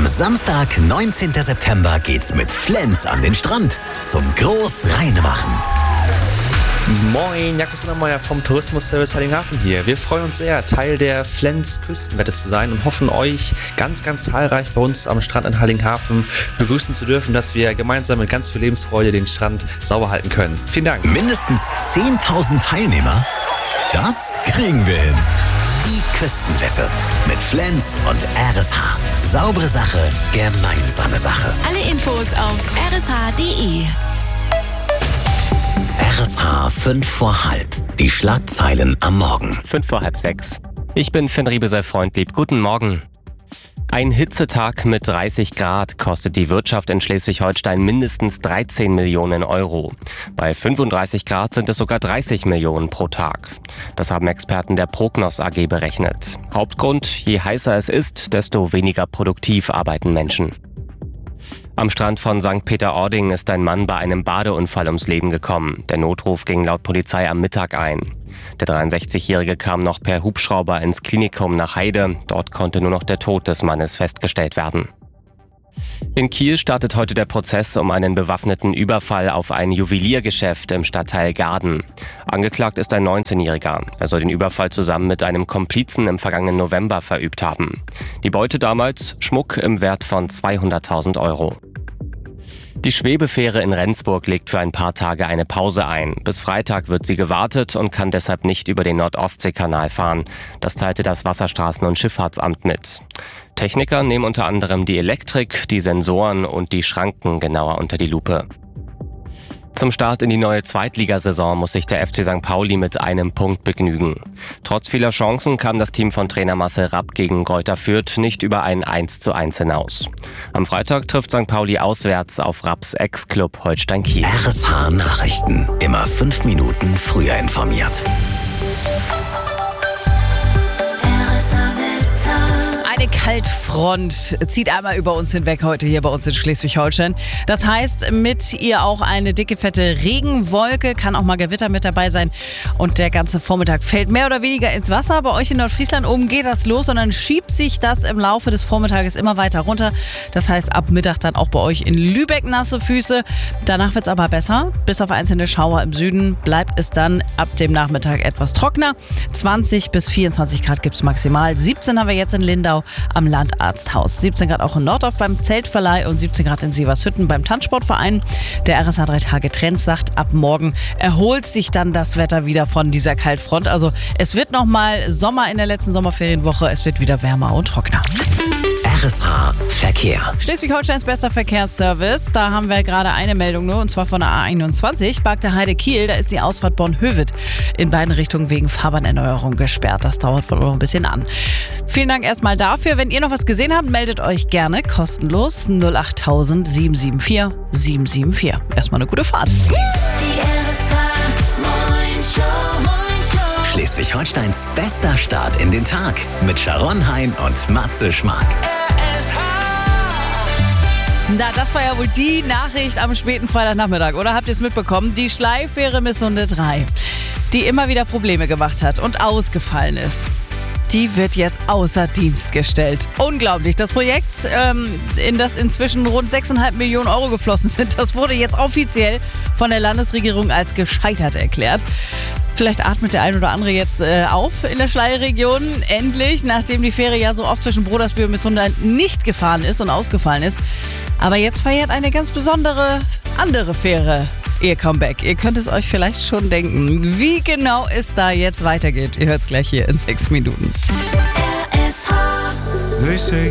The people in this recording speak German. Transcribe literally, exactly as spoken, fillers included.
Am Samstag, neunzehnten September, geht's mit Flens an den Strand zum Großreinemachen. Moin, Jakob Sondermeier vom Tourismusservice Heiligenhafen hier. Wir freuen uns sehr, Teil der Flens Küstenwette zu sein und hoffen, euch ganz, ganz zahlreich bei uns am Strand in Heiligenhafen begrüßen zu dürfen, dass wir gemeinsam mit ganz viel Lebensfreude den Strand sauber halten können. Vielen Dank. Mindestens zehntausend Teilnehmer? Das kriegen wir hin. Die Küstenwette mit Flens und R S H. Saubere Sache, gemeinsame Sache. Alle Infos auf r s h punkt d e. R S H fünf vor halb. Die Schlagzeilen am Morgen. fünf vor halb sechs. Ich bin Finn Riebesel-Freundlieb. Guten Morgen. Ein Hitzetag mit dreißig Grad kostet die Wirtschaft in Schleswig-Holstein mindestens dreizehn Millionen Euro. Bei fünfunddreißig Grad sind es sogar dreißig Millionen pro Tag. Das haben Experten der Prognos A G berechnet. Hauptgrund: je heißer es ist, desto weniger produktiv arbeiten Menschen. Am Strand von Sankt Peter-Ording ist ein Mann bei einem Badeunfall ums Leben gekommen. Der Notruf ging laut Polizei am Mittag ein. Der dreiundsechzigjährige kam noch per Hubschrauber ins Klinikum nach Heide. Dort konnte nur noch der Tod des Mannes festgestellt werden. In Kiel startet heute der Prozess um einen bewaffneten Überfall auf ein Juweliergeschäft im Stadtteil Gaden. Angeklagt ist ein neunzehnjähriger. Er soll den Überfall zusammen mit einem Komplizen im vergangenen November verübt haben. Die Beute damals: Schmuck im Wert von zweihunderttausend Euro. Die Schwebefähre in Rendsburg legt für ein paar Tage eine Pause ein. Bis Freitag wird sie gewartet und kann deshalb nicht über den Nord-Ostsee-Kanal fahren. Das teilte das Wasserstraßen- und Schifffahrtsamt mit. Techniker nehmen unter anderem die Elektrik, die Sensoren und die Schranken genauer unter die Lupe. Zum Start in die neue Zweitligasaison muss sich der F C Sankt Pauli mit einem Punkt begnügen. Trotz vieler Chancen kam das Team von Trainer Marcel Rapp gegen Greuther Fürth nicht über ein eins zu eins hinaus. Am Freitag trifft Sankt Pauli auswärts auf Rapps Ex-Club Holstein Kiel. R S H Nachrichten. Immer fünf Minuten früher informiert. Eine Kaltfront zieht einmal über uns hinweg heute hier bei uns in Schleswig-Holstein. Das heißt, mit ihr auch eine dicke, fette Regenwolke, kann auch mal Gewitter mit dabei sein. Und der ganze Vormittag fällt mehr oder weniger ins Wasser. Bei euch in Nordfriesland oben geht das los und dann schiebt sich das im Laufe des Vormittages immer weiter runter. Das heißt, ab Mittag dann auch bei euch in Lübeck nasse Füße. Danach wird es aber besser. Bis auf einzelne Schauer im Süden bleibt es dann ab dem Nachmittag etwas trockener. zwanzig bis vierundzwanzig Grad gibt es maximal. siebzehn haben wir jetzt in Lindau am Landarzthaus. siebzehn Grad auch in Nordorf beim Zeltverleih und siebzehn Grad in Sievershütten beim Tanzsportverein. Der R S H drei Tage Trend sagt, ab morgen erholt sich dann das Wetter wieder von dieser Kaltfront. Also es wird nochmal Sommer in der letzten Sommerferienwoche. Es wird wieder wärmer und trockener. R S H Verkehr. Schleswig-Holsteins bester Verkehrsservice. Da haben wir gerade eine Meldung nur, und zwar von der A einundzwanzig. Bagde Heide Kiel, da ist die Ausfahrt Bornhöved in beiden Richtungen wegen Fahrbahnerneuerung gesperrt. Das dauert wohl noch ein bisschen an. Vielen Dank erstmal dafür. Wenn ihr noch was gesehen habt, meldet euch gerne kostenlos null acht null null sieben sieben vier sieben sieben vier. Erstmal eine gute Fahrt. Schleswig-Holsteins bester Start in den Tag mit Sharon Hein und Matze Schmark. Na, das war ja wohl die Nachricht am späten Freitagnachmittag, oder? Habt ihr es mitbekommen? Die Schleifähre Missunde drei, die immer wieder Probleme gemacht hat und ausgefallen ist, die wird jetzt außer Dienst gestellt. Unglaublich. Das Projekt, ähm, in das inzwischen rund sechs Komma fünf Millionen Euro geflossen sind, das wurde jetzt offiziell von der Landesregierung als gescheitert erklärt. Vielleicht atmet der ein oder andere jetzt äh, auf in der Schleierregion. Endlich, nachdem die Fähre ja so oft zwischen Brodersby und Missunde nicht gefahren ist und ausgefallen ist. Aber jetzt feiert eine ganz besondere andere Fähre ihr Comeback. Ihr könnt es euch vielleicht schon denken, wie genau es da jetzt weitergeht. Ihr hört es gleich hier in sechs Minuten. R S H. They say